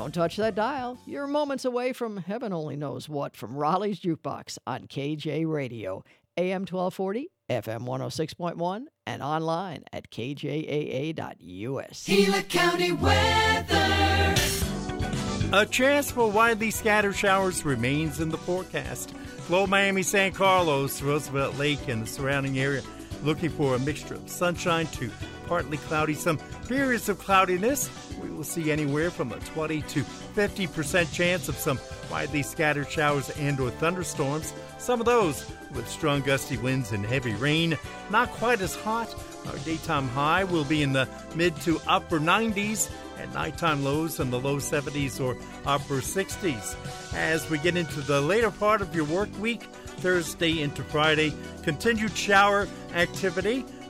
Don't touch that dial. You're moments away from heaven only knows what from Raleigh's Jukebox on KJ Radio, AM 1240, FM 106.1, and online at kjaa.us. Gila County weather. A chance for widely scattered showers remains in the forecast. Low Miami, San Carlos, Roosevelt Lake, and the surrounding area looking for a mixture of sunshine to partly cloudy. Some periods of cloudiness. We will see anywhere from a 20 to 50% chance of some widely scattered showers and or thunderstorms. Some of those with strong gusty winds and heavy rain. Not quite as hot. Our daytime high will be in the mid to upper 90s. And nighttime lows in the low 70s or upper 60s. As we get into the later part of your work week, Thursday into Friday, continued shower activity.